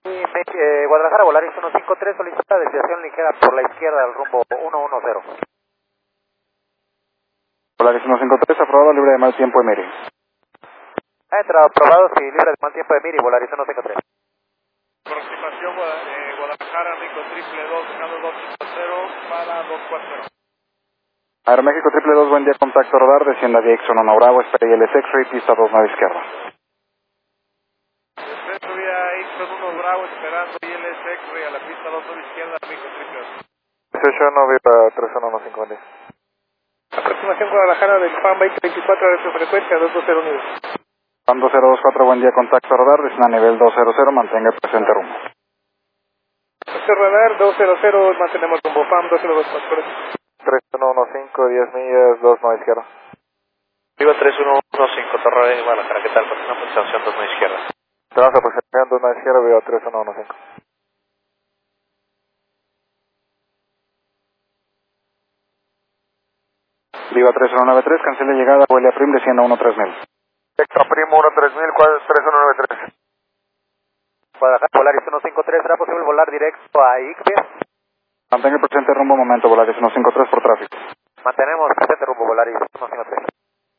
Guadalajara, Volaris 153, solicita desviación ligera por la izquierda del rumbo 110. Volaris 153, aprobado, libre de mal tiempo, Emiri. Entra, aprobado, sí, libre de mal tiempo de Miri, Volaris 153. Aproximación Guadalajara, México triple 2, dejando 250 para 240. Aeroméxico triple 2, buen día, contacto radar, descienda de Exxon 1 Bravo, espera ILS X-Ray, pista 29 izquierda. Descenso vía Exxon 1 Bravo, esperando ILS X-Ray a la pista 29 izquierda, México triple 2. 18 Viva 31150. Aproximación Guadalajara del PAN 2024 de su frecuencia 220 PAN 2024, buen día, contacto radar, descienda a nivel 200, mantenga el presente rumbo. Radar 200, mantenemos rumbo PAN 2024. 3115, 10 millas, 29 izquierda. Viva 3115, Torre de Guadalajara, ¿qué tal? Con una aproximación 29 izquierda. Tenemos aproximación 29 izquierda, Viva 3115. Viva 3193, cancele llegada, vuele a Prim, descienda 13000. Extra Primo 13000, ¿cuál es 3193? Guadalajara, Volaris 153, ¿será posible volar directo a Ixbia? Mantenga el presente rumbo, momento, Volaris 153 por tráfico. Mantenemos presente rumbo, Volaris 153.